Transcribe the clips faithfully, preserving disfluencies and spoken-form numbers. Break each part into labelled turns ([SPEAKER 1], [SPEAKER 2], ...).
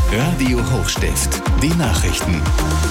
[SPEAKER 1] Radio Hochstift, die Nachrichten.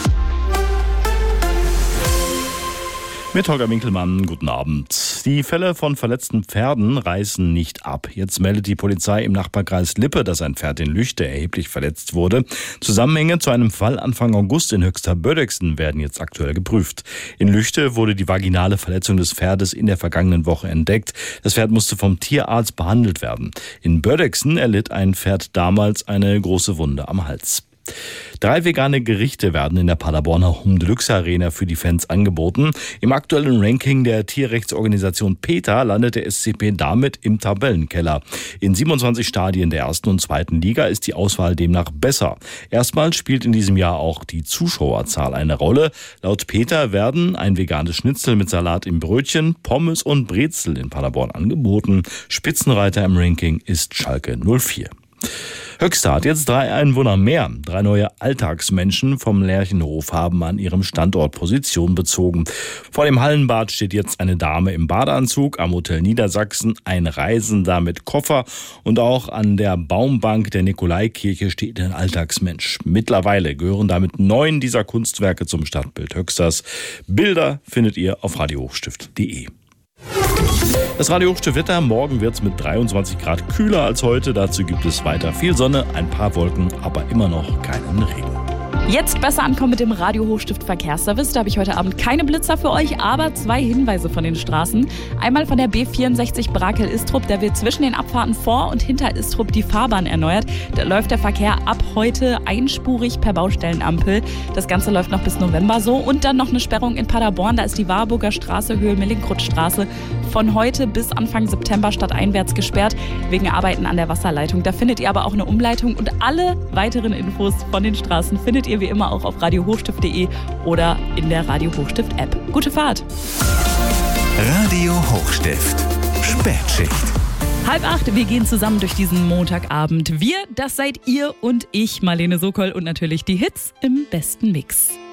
[SPEAKER 2] Mit Holger Winkelmann, guten Abend. Die Fälle von verletzten Pferden reißen nicht ab. Jetzt meldet die Polizei im Nachbarkreis Lippe, dass ein Pferd in Lüchte erheblich verletzt wurde. Zusammenhänge zu einem Fall Anfang August in Höxter-Bördexen werden jetzt aktuell geprüft. In Lüchte wurde die vaginale Verletzung des Pferdes in der vergangenen Woche entdeckt. Das Pferd musste vom Tierarzt behandelt werden. In Bördexen erlitt ein Pferd damals eine große Wunde am Hals. Drei vegane Gerichte werden in der Paderborner Home Deluxe Arena für die Fans angeboten. Im aktuellen Ranking der Tierrechtsorganisation PETA landet der S C P damit im Tabellenkeller. In siebenundzwanzig Stadien der ersten und zweiten Liga ist die Auswahl demnach besser. Erstmals spielt in diesem Jahr auch die Zuschauerzahl eine Rolle. Laut PETA werden ein veganes Schnitzel mit Salat im Brötchen, Pommes und Brezel in Paderborn angeboten. Spitzenreiter im Ranking ist Schalke null vier. Höxter hat jetzt drei Einwohner mehr. Drei neue Alltagsmenschen vom Lerchenhof haben an ihrem Standort Position bezogen. Vor dem Hallenbad steht jetzt eine Dame im Badeanzug, am Hotel Niedersachsen ein Reisender mit Koffer und auch an der Baumbank der Nikolaikirche steht ein Alltagsmensch. Mittlerweile gehören damit neun dieser Kunstwerke zum Stadtbild Höxters. Bilder findet ihr auf radio hochstift punkt de. Das Radio Hochstift Wetter, morgen wird es mit dreiundzwanzig Grad kühler als heute. Dazu gibt es weiter viel Sonne, ein paar Wolken, aber immer noch keinen Regen.
[SPEAKER 3] Jetzt besser ankommen mit dem Radio Hochstift Verkehrsservice. Da habe ich heute Abend keine Blitzer für euch, aber zwei Hinweise von den Straßen. Einmal von der B vierundsechzig Brakel-Istrup. Da wird zwischen den Abfahrten vor und hinter Istrup die Fahrbahn erneuert. Da läuft der Verkehr ab heute einspurig per Baustellenampel. Das Ganze läuft noch bis November so. Und dann noch eine Sperrung in Paderborn. Da ist die Warburger Straße, Höhe Millingrutstraße, von heute bis Anfang September stadteinwärts gesperrt, wegen Arbeiten an der Wasserleitung. Da findet ihr aber auch eine Umleitung und alle weiteren Infos von den Straßen findet ihr wie immer auch auf radio hochstift punkt de oder in der Radio Hochstift App. Gute Fahrt!
[SPEAKER 1] Radio Hochstift, Spätschicht.
[SPEAKER 3] Halb acht, wir gehen zusammen durch diesen Montagabend. Wir, das seid ihr und ich, Marlene Sokol und natürlich die Hits im besten Mix.